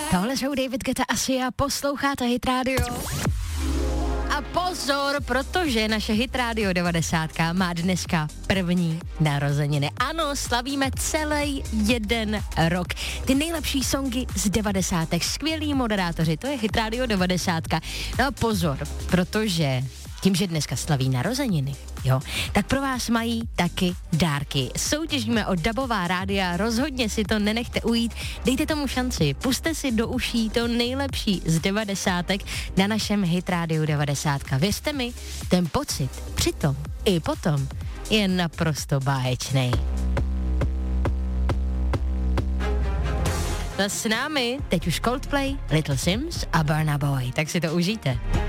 Tohle jsou David Guetta a posloucháte Hit Radio. A pozor, protože naše Hit Radio 90 má dneska první narozeniny. Ano, slavíme celý jeden rok. Ty nejlepší songy z 90. Skvělí moderátoři, to je Hit Radio 90. No a pozor, protože tím, že dneska slaví narozeniny, jo, tak pro vás mají taky dárky. Soutěžíme o dabová rádia, rozhodně si to nenechte ujít, dejte tomu šanci, puste si do uší to nejlepší z 90. na našem Hit Radio 90. Věřte mi, ten pocit přitom i potom je naprosto báječnej. S námi teď už Coldplay, Little Sims a Burna Boy, tak si to užijte.